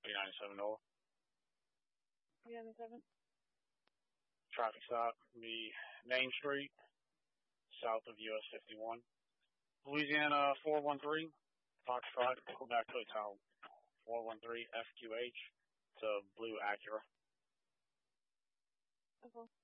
397 North. 397. Traffic stop, be Main Street, south of US 51. Louisiana 413, Foxtrot, Quebec Hotel, 413 FQH, to Blue Acura. Okay.